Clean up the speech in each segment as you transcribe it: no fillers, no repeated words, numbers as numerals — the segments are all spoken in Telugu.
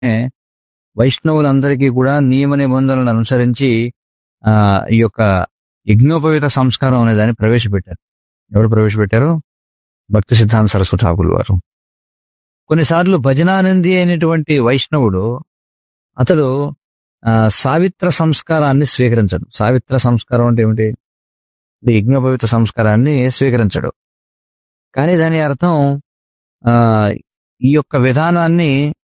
వైష్ణవులందరికీ కూడా నియమ నిబంధనలను అనుసరించి ఆ ఈ యొక్క యజ్ఞోపవీత సంస్కారం అనే దాన్ని ప్రవేశపెట్టారు. ఎవరు ప్రవేశపెట్టారు? భక్తి సిద్ధాంత సరస్వతి ఠాకూర్ వారు. కొన్నిసార్లు భజనానంది అయినటువంటి వైష్ణవుడు అతడు సావిత్ర సంస్కారాన్ని స్వీకరించడు. సావిత్ర సంస్కారం అంటే ఏమిటి? యజ్ఞోపవీత సంస్కారాన్ని స్వీకరించడు. కానీ దాని అర్థం ఆ ఈ యొక్క విధానాన్ని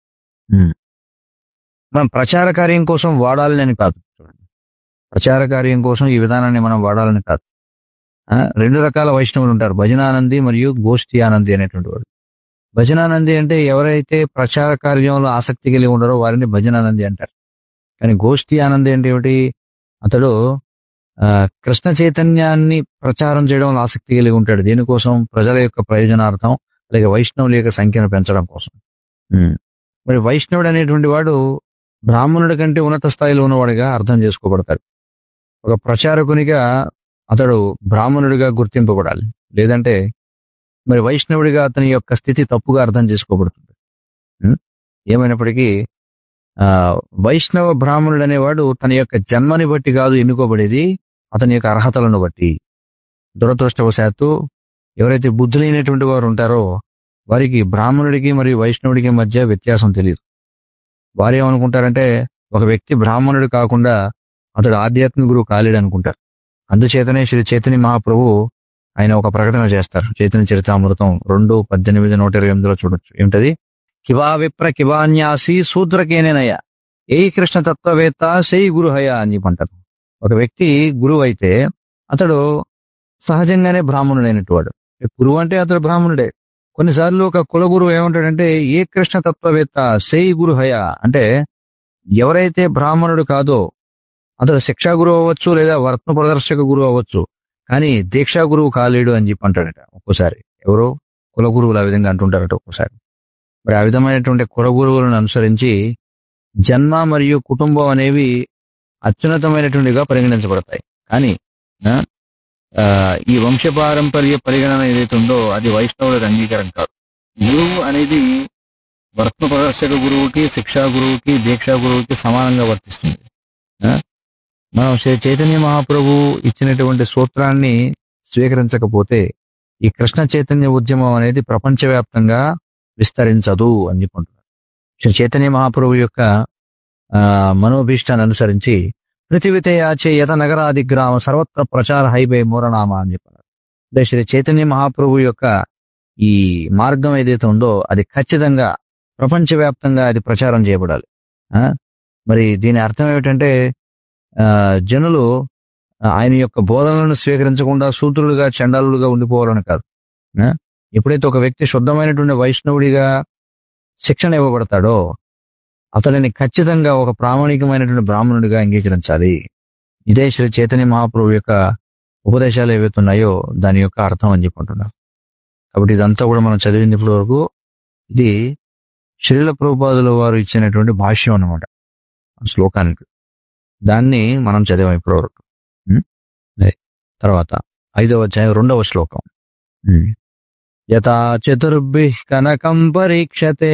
మనం ప్రచార కార్యం కోసం వాడాలని కాదు. ప్రచార కార్యం కోసం ఈ విధానాన్ని మనం వాడాలని కాదు. రెండు రకాల వైష్ణవులు ఉంటారు, భజనానంది మరియు గోష్ఠి ఆనంది అనేటువంటి వాడు. భజనానంది అంటే ఎవరైతే ప్రచార కార్యంలో ఆసక్తి కలిగి ఉన్నారో వారిని భజనానంది అంటారు. కానీ గోష్ఠి ఆనంది అంటే ఏమిటి? అతడు కృష్ణ చైతన్యాన్ని ప్రచారం చేయడంలో ఆసక్తి కలిగి ఉంటాడు. దీనికోసం ప్రజల యొక్క ప్రయోజనార్థం, అలాగే వైష్ణవుల యొక్క సంఖ్యను పెంచడం కోసం. మరి వైష్ణవుడు అనేటువంటి వాడు బ్రాహ్మణుడి కంటే ఉన్నత స్థాయిలో ఉన్నవాడిగా అర్థం చేసుకోబడతాడు. ఒక ప్రచారకునిగా అతడు బ్రాహ్మణుడిగా గుర్తింపబడాలి. లేదంటే మరి వైష్ణవుడిగా అతని యొక్క స్థితి తప్పుగా అర్థం చేసుకోబడుతుంది. ఏమైనప్పటికీ వైష్ణవ బ్రాహ్మణుడు అనేవాడు తన యొక్క జన్మని బట్టి కాదు ఎన్నుకోబడేది, అతని యొక్క అర్హతలను బట్టి. దురదృష్టవశాత్తు ఎవరైతే బుద్ధి లేనటువంటి వారు ఉంటారో వారికి బ్రాహ్మణుడికి మరియు వైష్ణవుడికి మధ్య వ్యత్యాసం తెలియదు. వారు ఏమనుకుంటారంటే ఒక వ్యక్తి బ్రాహ్మణుడు కాకుండా అతడు ఆధ్యాత్మిక గురువు కాలేడు అనుకుంటారు. అందుచేతనే శ్రీ చైతన్య మహాప్రభు ఆయన ఒక ప్రకటన చేస్తారు. చైతన్య చరితామృతం 2:18-128 చూడొచ్చు. ఏమిటది? కివా విప్ర కివాన్యాసి శూద్రకేనేనయ ఏ కృష్ణ తత్వవేత్త సై గురుహయ అని చెప్పంటారు. ఒక వ్యక్తి గురువు అయితే అతడు సహజంగానే బ్రాహ్మణుడైనట్టు వాడు. గురువు అంటే అతడు బ్రాహ్మణుడే. కొన్నిసార్లు ఒక కుల గురువు ఏమంటాడంటే ఏ కృష్ణ తత్వవేత్త సై గురుహయ అంటే ఎవరైతే బ్రాహ్మణుడు కాదో అతడు శిక్షా గురువు అవ్వచ్చు, లేదా వర్త్న ప్రదర్శక గురువు అవ్వచ్చు, కానీ దీక్షా గురువు కాలేడు అని చెప్పి అంటాడట ఒక్కోసారి. ఎవరో కుల గురువులు ఆ విధంగా అంటుంటారట ఒక్కోసారి. మరి ఆ విధమైనటువంటి కుల గురువులను అనుసరించి జన్మ మరియు కుటుంబం అనేవి అత్యున్నతమైనటువంటిగా పరిగణించబడతాయి. కానీ ఈ వంశపారంపర్య పరిగణన ఏదైతే ఉందో అది వైష్ణవులకు అంగీకారం కాదు. గురువు అనేది వర్త్న ప్రదర్శక గురువుకి, శిక్షా గురువుకి, దీక్షా గురువుకి సమానంగా వర్తిస్తుంది. మనం చైతన్య మహాప్రభు ఇచ్చినటువంటి సూత్రాన్ని స్వీకరించకపోతే ఈ కృష్ణ చైతన్య ఉద్యమం అనేది ప్రపంచవ్యాప్తంగా విస్తరించదు అని చెప్పుకుంటున్నారు. శ్రీ చైతన్య మహాప్రభు యొక్క మనోభీష్టాన్ని అనుసరించి పృథివితే యాచే యత నగరాది గ్రామ సర్వత్ర ప్రచార హైవే మూరనామా అని చెప్పారు. అంటే శ్రీ చైతన్య మహాప్రభు యొక్క ఈ మార్గం ఏదైతే ఉందో అది ఖచ్చితంగా ప్రపంచవ్యాప్తంగా అది ప్రచారం చేయబడాలి. మరి దీని అర్థం ఏమిటంటే జనులు ఆయన యొక్క బోధనలను స్వీకరించకుండా శూద్రులుగా, చండాలులుగా ఉండిపోవాలని కాదు. ఎప్పుడైతే ఒక వ్యక్తి శుద్ధమైనటువంటి వైష్ణవుడిగా శిక్షణ ఇవ్వబడతాడో అతడిని ఖచ్చితంగా ఒక ప్రామాణికమైనటువంటి బ్రాహ్మణుడిగా అంగీకరించాలి. ఇదే శ్రీ చైతన్య మహాప్రభు యొక్క ఉపదేశాలు ఏవైతే ఉన్నాయో దాని యొక్క అర్థం అని చెప్పుకుంటున్నాం. కాబట్టి ఇదంతా కూడా మనం చదివింది ఇప్పటి వరకు ఇది శ్రీల ప్రభుపాదుల వారు ఇచ్చినటువంటి భాష్యం అన్నమాట శ్లోకానికి. దాన్ని మనం చదివాం ఇప్పటి వరకు. తర్వాత 5వ అధ్యాయం 2వ శ్లోకం. యథా చతుర్భిః కనకం పరీక్షతే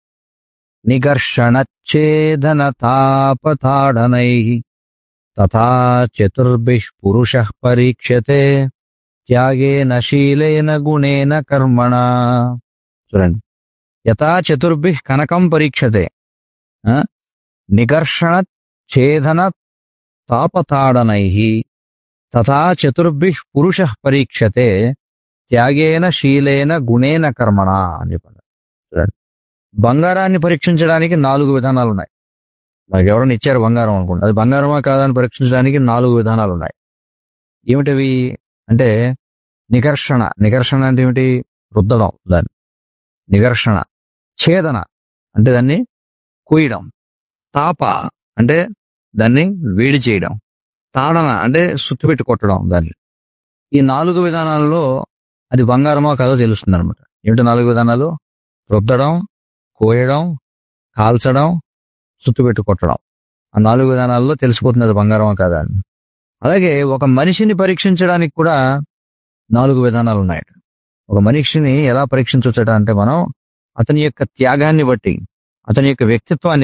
నికర్షణచ్ఛేదన తాపతాడనైః తథా చతుర్భిః పురుషః పరీక్షతే త్యాగేన శీలేన గుణేన కర్మణా. చూడండి, యథా చతుర్భిః కనకం పరీక్షతే నికర్షణ ఛేదన తాపతాడనైః తథా చతుర్భిః పురుషః పరీక్షతే త్యాగేన శీలేన గుణేన కర్మణా అని చెప్పారు. చూడండి, బంగారాన్ని పరీక్షించడానికి 4 విధానాలు ఉన్నాయి. నాకు ఎవరైనా ఇచ్చారు బంగారం అనుకోండి, అది బంగారమా కాదా అని పరీక్షించడానికి 4 విధానాలు ఉన్నాయి. ఏమిటవి అంటే నికర్షణ. నికర్షణ అంటే ఏమిటి? రుద్దడం దాన్ని. నికర్షణ. ఛేదన అంటే దాన్ని కోయడం. తాప అంటే దాన్ని వేడి చేయడం. తాడన అంటే సుత్తిపెట్టి కొట్టడం దాన్ని. ఈ 4 విధానాలలో అది బంగారమా కాదో తెలుస్తుంది అనమాట. ఏమిటి 4 విధానాలు? రుద్దడం, కోయడం, కాల్చడం, సుత్తిపెట్టి కొట్టడం. ఆ 4 విధానాల్లో తెలిసిపోతుంది అది బంగారమా కాదా అని. అలాగే ఒక మనిషిని పరీక్షించడానికి కూడా 4 విధానాలు ఉన్నాయి. ఒక మనిషిని ఎలా పరీక్షించవచ్చట అంటే మనం అతని యొక్క త్యాగాన్ని బట్టి, అతని యొక్క వ్యక్తిత్వాన్ని